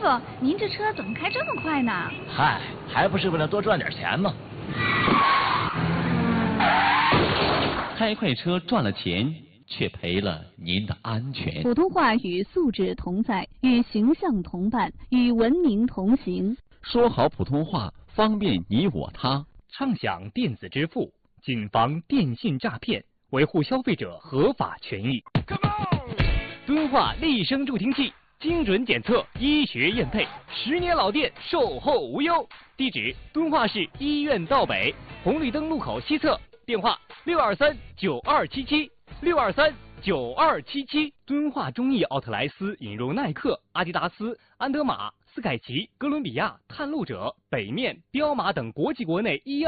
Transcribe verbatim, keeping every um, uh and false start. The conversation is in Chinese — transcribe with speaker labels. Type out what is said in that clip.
Speaker 1: 傅，您这车怎么开这么快呢？
Speaker 2: 嗨，还不是为了多赚点钱吗？
Speaker 3: 开快车赚了钱，却赔了您的安全。
Speaker 4: 普通话与素质同在，与形象同伴，与文明同行。
Speaker 3: 说好普通话，方便你我他。
Speaker 5: 畅享电子支付，谨防电信诈骗，维护消费者合法权益。敦化立声助听器，精准检测，医学验配，十年老店，售后无忧。地址：敦化市医院道北红绿灯路口西侧。电话：六二三九二七七六二三九二七七。敦化中意奥特莱斯引入耐克、阿迪达斯、安德玛、斯凯奇、哥伦比亚、探路者、北面、彪马等国际国内一二。